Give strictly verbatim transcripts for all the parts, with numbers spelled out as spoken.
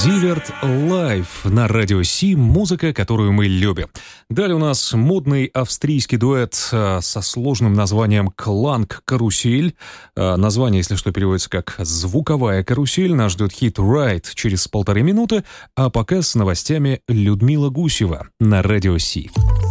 Зиверт Лайв на радио Си, музыка, которую мы любим. Далее у нас модный австрийский дуэт со сложным названием «Кланг Карусель». Название, если что, переводится как «звуковая карусель». Нас ждет хит «Ride» через полторы минуты, а пока с новостями Людмила Гусева на радио Си.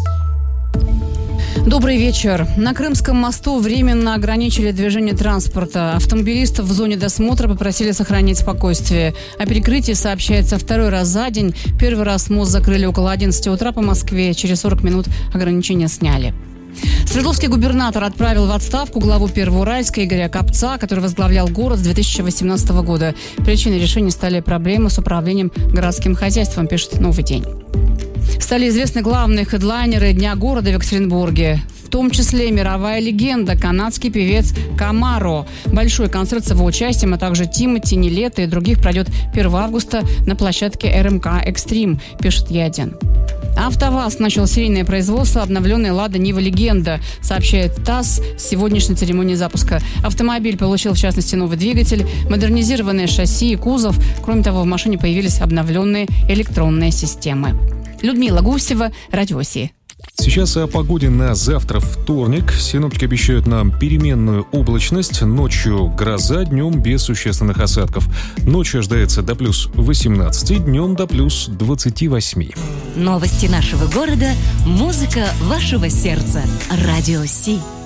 Добрый вечер. На Крымском мосту временно ограничили движение транспорта. Автомобилистов в зоне досмотра попросили сохранить спокойствие. О перекрытии сообщается второй раз за день. Первый раз мост закрыли около одиннадцати утра по Москве. Через сорок минут ограничения сняли. Свердловский губернатор отправил в отставку главу Первоуральска Игоря Копца, который возглавлял город с две тысячи восемнадцатого года. Причиной решения стали проблемы с управлением городским хозяйством, пишет «Новый день». Стали известны главные хедлайнеры Дня города в Екатеринбурге. В том числе мировая легенда, канадский певец Камаро. Большой концерт с его участием, а также Тимати, Нилетто и других пройдет первого августа на площадке эр эм ка «Экстрим», пишет Е один. АвтоВАЗ начал серийное производство обновленной «Лада Нива Легенда», сообщает ТАСС с сегодняшней церемонии запуска. Автомобиль получил, в частности, новый двигатель, модернизированное шасси и кузов. Кроме того, в машине появились обновленные электронные системы. Людмила Гусева, радио Си. Сейчас о погоде на завтра, вторник. Синоптики обещают нам переменную облачность. Ночью гроза, днем без существенных осадков. Ночью ожидается до плюс восемнадцати, днем до плюс двадцати восьми. Новости нашего города, музыка вашего сердца. Радио Си.